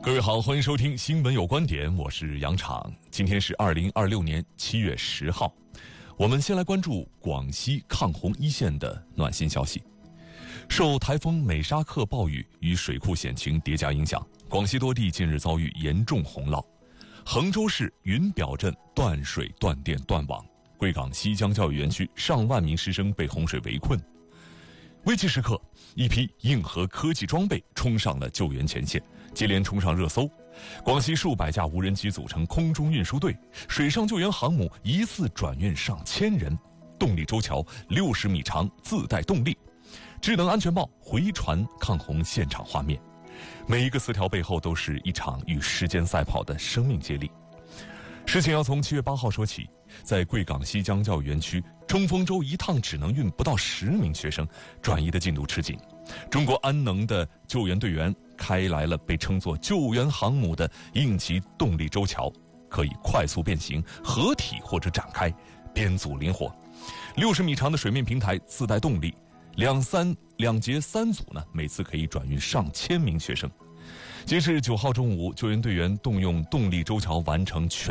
各位好，欢迎收听新闻有观点，我是杨昶。今天是2026年7月10号，我们先来关注广西抗洪一线的暖心消息。受台风美沙克暴雨与水库险情叠加影响，广西多地近日遭遇严重洪涝。衡州市云表镇断水、断电、断网，贵港西江教育园区上万名师生被洪水围困。危急时刻，一批硬核科技装备冲上了救援前线，接连冲上热搜。广西数百架无人机组成空中运输队，水上救援航母疑似转运上千人，动力舟桥60米长自带动力，智能安全帽回传抗洪现场画面。每一个词条背后都是一场与时间赛跑的生命接力。事情要从7月8号说起，在贵港西江教育园区，冲锋舟一趟只能运不到10名学生，转移的进度吃紧。中国安能的救援队员开来了被称作救援航母的应急动力舟桥，可以快速变形、合体或者展开，编组灵活。60米长的水面平台自带动力，两节3组呢，每次可以转运上千名学生。截至9号中午，救援队员动用动力舟桥完成全